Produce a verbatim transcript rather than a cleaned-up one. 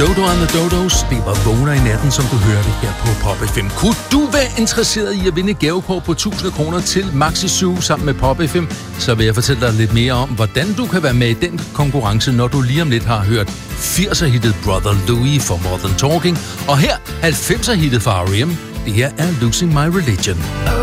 Dodo and the Dodos, det var Vågner i natten, som du hørte her på Pop F M. Kunne du være interesseret i at vinde gavekort på tusind kroner til Maxi Zoo sammen med Pop F M, så vil jeg fortælle dig lidt mere om, hvordan du kan være med i den konkurrence, når du lige om lidt har hørt firser-hittet Brother Louie for More Than Talking, og her halvfemser-hittet fra R E M. Det her er Losing My Religion.